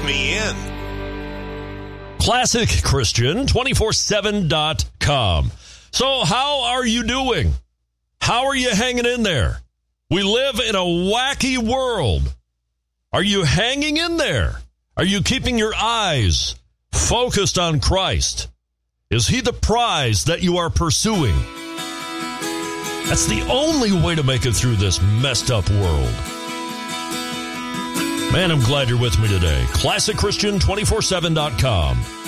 me in. ClassicChristian247.com. So how are you doing? How are you hanging in there? We live in a wacky world. Are you hanging in there? Are you keeping your eyes focused on Christ? Is he the prize that you are pursuing? That's the only way to make it through this messed up world. Man, I'm glad you're with me today. ClassicChristian247.com.